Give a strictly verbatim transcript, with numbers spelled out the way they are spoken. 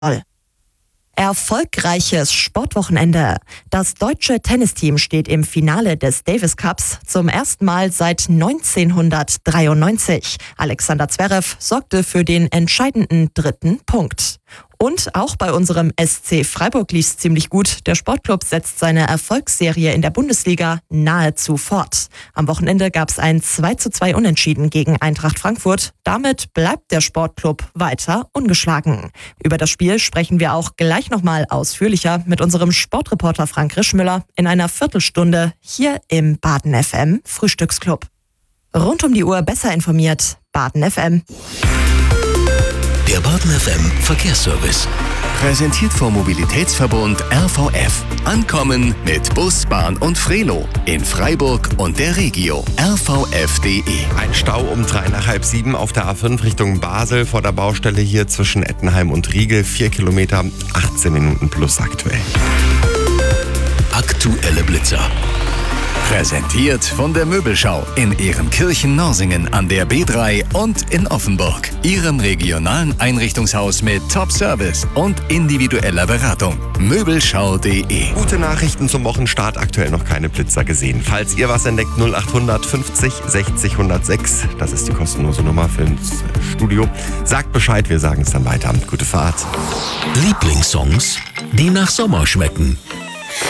soll. Erfolgreiches Sportwochenende. Das deutsche Tennisteam steht im Finale des Davis Cups zum ersten Mal seit neunzehnhundertdreiundneunzig. Alexander Zverev sorgte für den entscheidenden dritten Punkt. Und auch bei unserem S C Freiburg lief's ziemlich gut. Der Sportclub setzt seine Erfolgsserie in der Bundesliga nahezu fort. Am Wochenende gab's ein zwei zu zwei Unentschieden gegen Eintracht Frankfurt. Damit bleibt der Sportclub weiter ungeschlagen. Über das Spiel sprechen wir auch gleich nochmal ausführlicher mit unserem Sportreporter Frank Rischmüller in einer Viertelstunde hier im Baden F M Frühstücksclub. Rund um die Uhr besser informiert, Baden F M. Der Baden F M Verkehrsservice. Präsentiert vom Mobilitätsverbund R V F. Ankommen mit Bus, Bahn und Frelo in Freiburg und der Regio. r v f punkt d e. Ein Stau um drei nach halb sieben auf der A fünf Richtung Basel vor der Baustelle hier zwischen Ettenheim und Riegel. Vier Kilometer, achtzehn Minuten plus aktuell. Aktuelle Blitzer. Präsentiert von der Möbelschau in Ehrenkirchen-Norsingen an der B drei und in Offenburg. Ihrem regionalen Einrichtungshaus mit Top-Service und individueller Beratung. Möbelschau punkt d e. Gute Nachrichten zum Wochenstart, aktuell noch keine Blitzer gesehen. Falls ihr was entdeckt, null achthundert fünfzig sechzig hundertsechs, das ist die kostenlose Nummer für ins Studio. Sagt Bescheid, wir sagen es dann weiter. Gute Fahrt. Lieblingssongs, die nach Sommer schmecken.